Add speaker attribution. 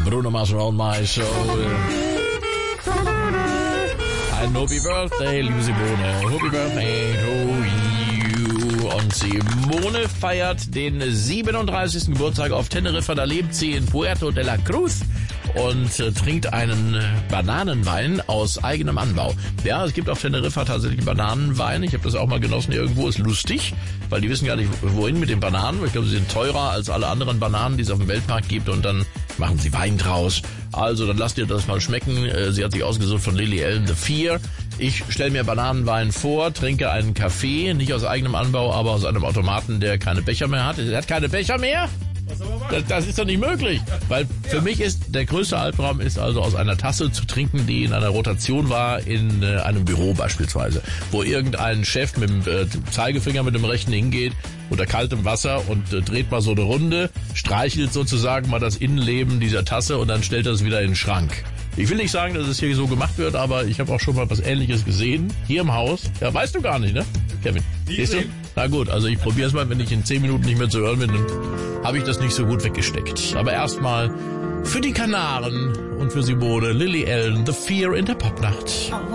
Speaker 1: Bruno Mars on my show. Ein Happy Birthday, liebe Simone. Happy Birthday to you. Und Simone feiert den 37. Geburtstag auf Teneriffa. Da lebt sie in Puerto de la Cruz und trinkt einen Bananenwein aus eigenem Anbau. Ja, es gibt auf Teneriffa tatsächlich Bananenwein. Ich habe das auch mal genossen irgendwo. Ist lustig, weil die wissen gar nicht, wohin mit den Bananen. Ich glaube, sie sind teurer als alle anderen Bananen, die es auf dem Weltmarkt gibt. Und dann machen sie Wein draus. Also, dann lasst ihr das mal schmecken. Sie hat sich ausgesucht von Lily Allen The Fear. Ich stelle mir Bananenwein vor, trinke einen Kaffee, nicht aus eigenem Anbau, aber aus einem Automaten, der keine Becher mehr hat. Er hat keine Becher mehr? Das ist doch nicht möglich, weil für mich ist der größte Albtraum ist also aus einer Tasse zu trinken, die in einer Rotation war, in einem Büro beispielsweise, wo irgendein Chef mit dem Zeigefinger mit dem rechten hingeht unter kaltem Wasser und dreht mal so eine Runde, streichelt sozusagen mal das Innenleben dieser Tasse und dann stellt er es wieder in den Schrank. Ich will nicht sagen, dass es hier so gemacht wird, aber ich habe auch schon mal was Ähnliches gesehen, hier im Haus. Ja, weißt du gar nicht, ne, Kevin? Siehst du? Na gut, also ich probiere es mal, wenn ich in 10 Minuten nicht mehr zu hören bin, dann habe ich das nicht so gut weggesteckt. Aber erstmal für die Kanaren und für Simone, Lily Allen, The Fear in der Popnacht.